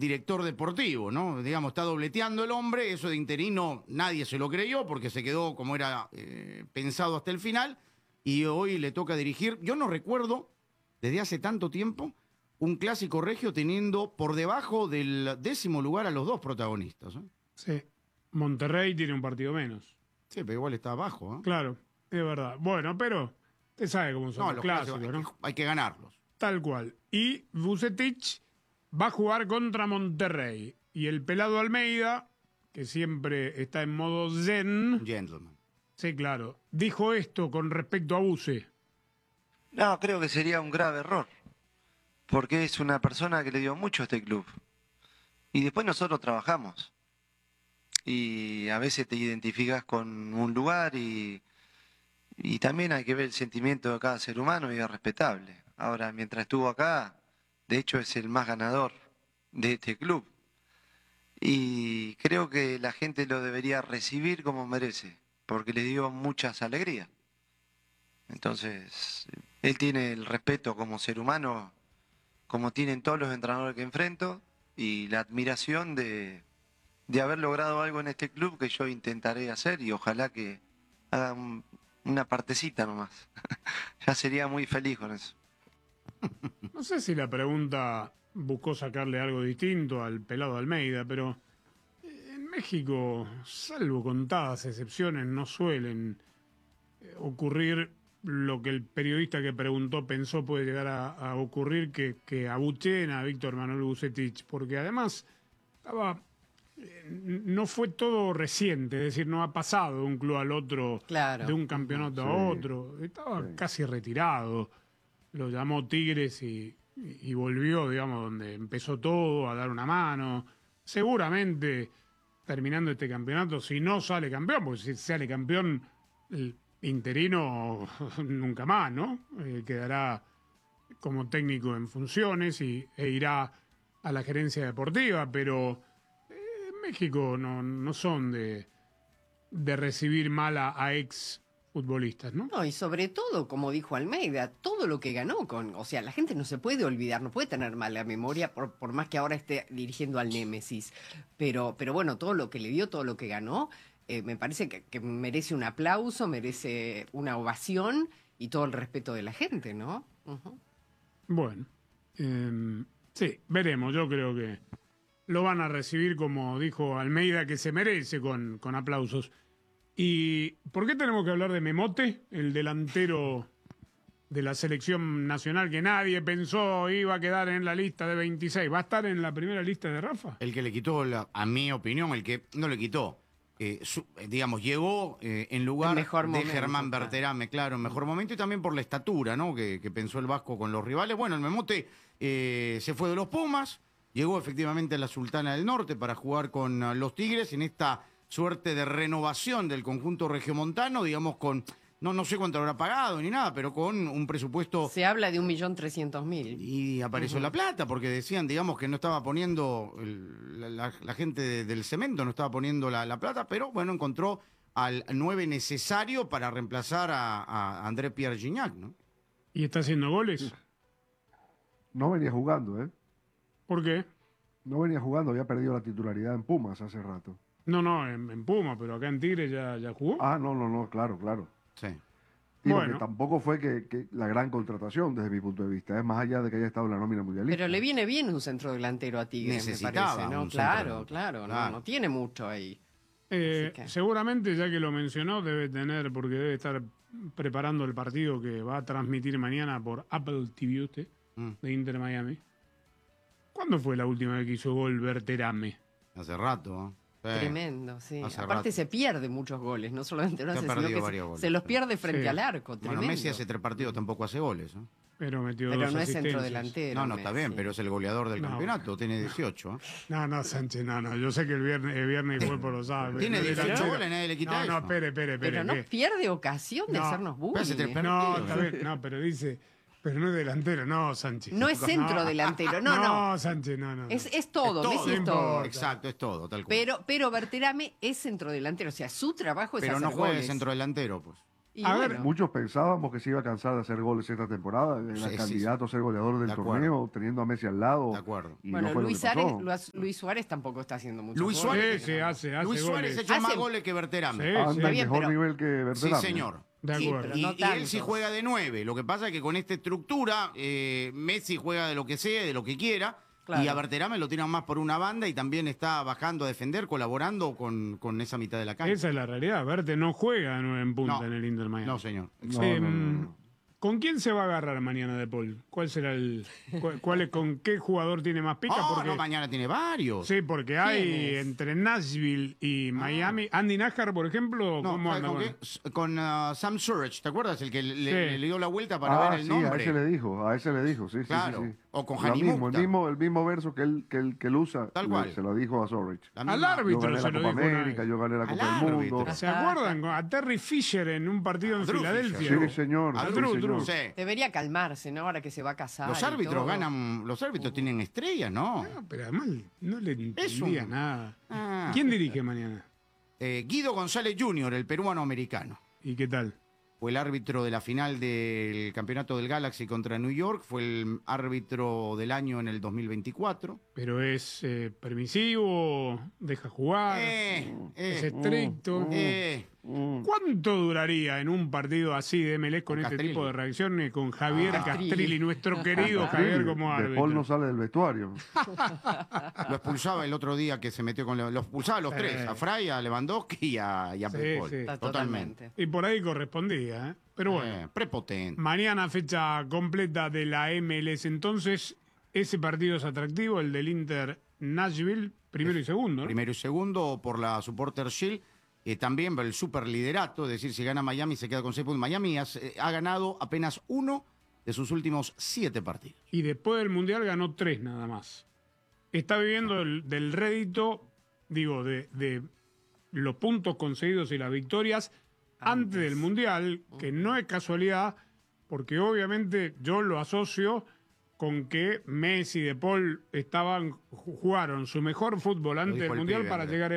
director deportivo, ¿no? Digamos, está dobleteando el hombre, eso de interino nadie se lo creyó porque se quedó como era pensado hasta el final y hoy le toca dirigir. Yo no recuerdo desde hace tanto tiempo un clásico regio teniendo por debajo del 10º lugar a los dos protagonistas. Sí, Monterrey tiene un partido menos. Sí, pero igual está abajo. Claro, es verdad. Bueno, pero usted sabe cómo son los clásicos, ¿no? Hay que ganarlos. Tal cual. Y Vucetich va a jugar contra Monterrey. Y el pelado Almeida, que siempre está en modo zen. Gentleman. Sí, claro. Dijo esto con respecto a Buce. No, creo que sería un grave error. Porque es una persona que le dio mucho a este club. Y después nosotros trabajamos. Y a veces te identificas con un lugar y también hay que ver el sentimiento de cada ser humano y es respetable. Ahora, mientras estuvo acá, de hecho es el más ganador de este club. Y creo que la gente lo debería recibir como merece, porque le dio muchas alegrías. Entonces, él tiene el respeto como ser humano, como tienen todos los entrenadores que enfrento, y la admiración de haber logrado algo en este club que yo intentaré hacer y ojalá que haga una partecita nomás. Ya sería muy feliz con eso. No sé si la pregunta buscó sacarle algo distinto al pelado Almeida, pero en México, salvo contadas excepciones, no suelen ocurrir lo que el periodista que preguntó pensó puede llegar a ocurrir, que abucheen a Víctor Manuel Vucetich, porque además no fue todo reciente, es decir, no ha pasado de un club al otro, claro, de un campeonato a otro, estaba casi retirado, lo llamó Tigres y volvió, digamos, donde empezó todo, a dar una mano. Seguramente, terminando este campeonato, si no sale campeón, porque si sale campeón, el interino nunca más, ¿no? Quedará como técnico en funciones e irá a la gerencia deportiva, pero en México no son de recibir mal a ex futbolistas, ¿no? No, y sobre todo, como dijo Almeida, todo lo que ganó o sea, la gente no se puede olvidar, no puede tener mala memoria por más que ahora esté dirigiendo al Némesis, pero bueno, todo lo que le dio, todo lo que ganó, me parece que merece un aplauso, merece una ovación y todo el respeto de la gente, ¿no? Uh-huh. Bueno, sí, veremos, yo creo que lo van a recibir, como dijo Almeida, que se merece con aplausos. ¿Y por qué tenemos que hablar de Memote, el delantero de la selección nacional que nadie pensó iba a quedar en la lista de 26? ¿Va a estar en la primera lista de Rafa? El que le quitó, a mi opinión, el que no le quitó, digamos, llegó en lugar de Germán Berterame, claro, en mejor momento, y también por la estatura, ¿no? Que pensó el Vasco con los rivales. Bueno, el Memote se fue de los Pumas, llegó efectivamente a la Sultana del Norte para jugar con los Tigres en esta suerte de renovación del conjunto regiomontano, digamos, con, no sé cuánto habrá pagado ni nada, pero con un presupuesto... Se habla de 1.300.000. Y apareció la plata, porque decían, digamos, que no estaba poniendo, la gente del cemento no estaba poniendo la plata, pero bueno, encontró al 9 necesario para reemplazar a André Pierre Gignac, ¿no? ¿Y está haciendo goles? No venía jugando, ¿eh? ¿Por qué? No venía jugando, había perdido la titularidad en Pumas hace rato. No, en Puma, pero acá en Tigre ya jugó. Ah, no, claro. Sí. Y bueno, que tampoco fue que la gran contratación desde mi punto de vista, es más allá de que haya estado en la nómina mundialista. Pero le viene bien un centro delantero a Tigres, me parece, ¿no? Claro. No tiene mucho ahí. Seguramente, ya que lo mencionó, debe tener, porque debe estar preparando el partido que va a transmitir mañana por Apple TV usted, de Inter Miami. ¿Cuándo fue la última vez que hizo gol Berterame? Hace rato, ¿eh? Tremendo, sí. Hace Aparte rato. Se pierde muchos goles, no solamente lo hace, sino que goles, se los pierde frente al arco. Tremendo. Bueno, Messi hace 3 partidos tampoco hace goles, ¿no? Pero metió pero 2 no es asistencias. centro delantero. No, está bien, pero es el goleador del campeonato, tiene 18. No, Sánchez, no. Yo sé que el viernes fue por los sábados. Tiene 18 goles, nadie le quita eso. No, espere. Pero no pierde ocasión de hacernos bullying. No, está bien, pero dice... Pero no es delantero, no, Sánchez. No es centro delantero, no. No, Sánchez, no. Es todo, Messi es todo. Exacto, es todo, tal cual. Pero Berterame es centro delantero, o sea, su trabajo es pero hacer no juega de goles. centro delantero, pues. Muchos pensábamos que se iba a cansar de hacer goles esta temporada, era candidato a ser goleador del torneo, teniendo a Messi al lado. De acuerdo. Y bueno, no Luis Suárez tampoco está haciendo mucho. Luis Suárez hace Luis Suárez ha hecho más goles que Berterame. Anda al mejor nivel que Berterame. Sí, señor. De acuerdo. Y él sí juega de 9. Lo que pasa es que con esta estructura, Messi juega de lo que sea, de lo que quiera. Claro. Y a Berterame lo tiran más por una banda y también está bajando a defender, colaborando con esa mitad de la cancha. Esa es la realidad. Berte no juega de 9 en punta en el Inter Miami. No, señor. ¿Con quién se va a agarrar mañana De Paul? ¿Cuál será con qué jugador tiene más pica? Porque mañana tiene varios. Sí, porque hay entre Nashville y Miami. Andy Nájar, por ejemplo, ¿cómo anda? Con Sam Surridge, ¿te acuerdas? El que le dio la vuelta para ver el nombre. A ese le dijo, sí. Claro. Sí. O con Hani Mukta. El mismo verso que él usa. Tal cual. Se lo dijo a Surridge. Al árbitro se lo dijo. Yo gané la Copa del Mundo. ¿Se acuerdan? A Terry Fisher en un partido en Filadelfia. Sí, señor. Debería calmarse, ¿no? Ahora que se va a casar. Los árbitros ganan, los árbitros tienen estrellas, ¿no? No, pero además no le entendía nada. ¿Quién dirige mañana? Guido González Jr., el peruano-americano. ¿Y qué tal? Fue el árbitro de la final del campeonato del Galaxy contra New York. Fue el árbitro del año en el 2024. Pero es permisivo, deja jugar, es estricto. ¿Cuánto duraría en un partido así de MLS con este tipo de reacciones con Javier Castrilli, nuestro querido Javier como árbitro? De Paul no sale del vestuario. Lo expulsaba el otro día que se metió con... Lo expulsaba a los tres, a Fray, a Lewandowski y a Paul. Sí. Totalmente. Y por ahí correspondía, ¿eh? Pero bueno. Prepotente. Mañana fecha completa de la MLS. Entonces, ese partido es atractivo, el del Inter Nashville, primero y segundo, ¿no? Primero y segundo por la Supporter Shield. También el superliderato, es decir, si gana Miami se queda con 6 puntos. Miami ha ganado apenas 1 de sus últimos 7 partidos. Y después del Mundial ganó 3 nada más. Está viviendo del rédito, digo, de los puntos conseguidos y las victorias antes del Mundial, que no es casualidad, porque obviamente yo lo asocio con que Messi y De Paul jugaron su mejor fútbol antes del Mundial para llegar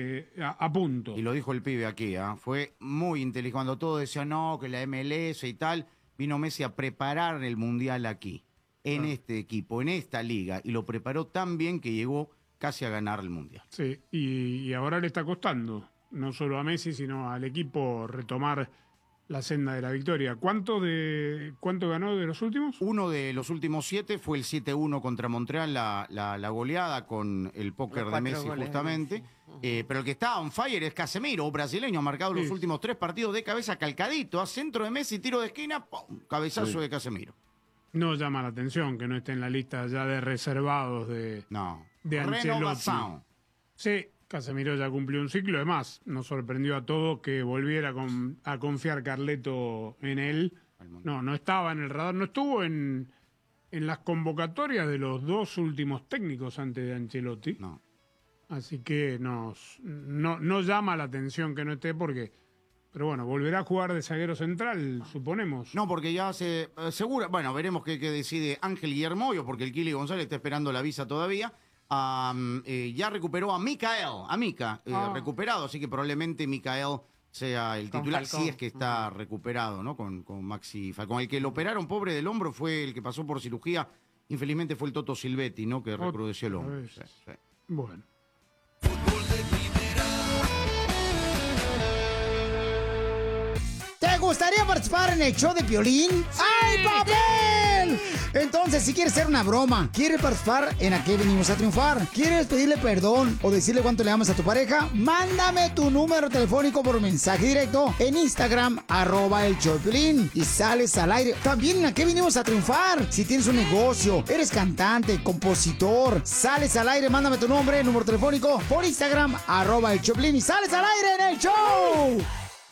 a punto. Y lo dijo el pibe aquí, fue muy inteligente. Cuando todos decían, no, que la MLS y tal, vino Messi a preparar el Mundial aquí, en este equipo, en esta liga, y lo preparó tan bien que llegó casi a ganar el Mundial. Sí, y ahora le está costando, no solo a Messi, sino al equipo retomar la senda de la victoria. ¿Cuánto ganó de los últimos? Uno de los últimos 7 fue el 7-1 contra Montreal, la goleada con el póker de Messi justamente. Pero el que está on fire es Casemiro, brasileño, ha marcado los últimos 3 partidos de cabeza, calcadito, a centro de Messi, tiro de esquina, ¡pum! Cabezazo de Casemiro. No llama la atención que no esté en la lista ya de reservados de Ancelotti. Sí. Casemiro ya cumplió un ciclo, además nos sorprendió a todos que volviera a confiar Carleto en él. No estaba en el radar, no estuvo en las convocatorias de los 2 últimos técnicos antes de Ancelotti. No. Así que no llama la atención que no esté pero bueno, volverá a jugar de zaguero central, suponemos. No, porque ya segura, bueno, veremos qué decide Ángel Guillermoyo, porque el Kili González está esperando la visa todavía. Ya recuperó a Mika recuperado, así que probablemente Mikael sea el titular, si es que está recuperado, ¿no? Con Maxi Falcón. El que lo operaron, pobre del hombro, fue el que pasó por cirugía, infelizmente fue el Toto Silvetti, ¿no? Que recrudeció el hombro. Sí. Bueno. ¿Te gustaría participar en el show de Piolín? ¡Ay, papel! Entonces, si quieres hacer una broma, quieres participar en ¿A qué venimos a triunfar? ¿Quieres pedirle perdón o decirle cuánto le amas a tu pareja? Mándame tu número telefónico por mensaje directo en Instagram, @el show de Piolín, y sales al aire. También en ¿A qué venimos a triunfar? Si tienes un negocio, eres cantante, compositor, sales al aire, mándame tu nombre, número telefónico por Instagram, @el show de Piolín, y sales al aire en el show.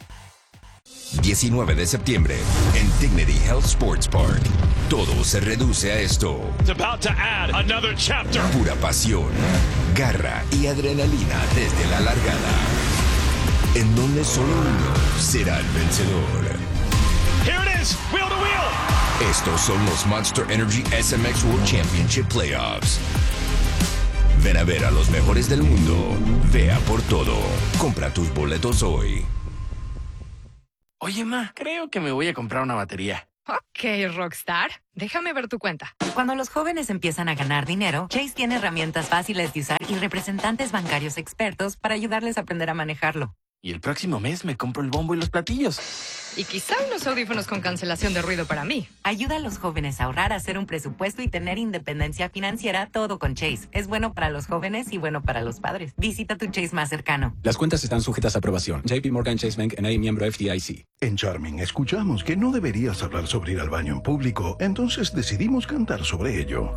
19 de septiembre en Dignity Health Sports Park. Todo se reduce a esto. It's about to add another chapter. Pura pasión, garra y adrenalina desde la largada. En donde solo uno será el vencedor. Here it is, wheel to wheel. Estos son los Monster Energy SMX World Championship Playoffs. Ven a ver a los mejores del mundo. Vea por todo. Compra tus boletos hoy. Oye, ma, creo que me voy a comprar una batería. Ok, Rockstar. Déjame ver tu cuenta. Cuando los jóvenes empiezan a ganar dinero, Chase tiene herramientas fáciles de usar y representantes bancarios expertos para ayudarles a aprender a manejarlo. Y el próximo mes me compro el bombo y los platillos. Y quizá unos audífonos con cancelación de ruido para mí. Ayuda a los jóvenes a ahorrar, hacer un presupuesto y tener independencia financiera, todo con Chase. Es bueno para los jóvenes y bueno para los padres. Visita tu Chase más cercano. Las cuentas están sujetas a aprobación. JP Morgan Chase Bank N.A. miembro FDIC. En Charming escuchamos que no deberías hablar sobre ir al baño en público, entonces decidimos cantar sobre ello.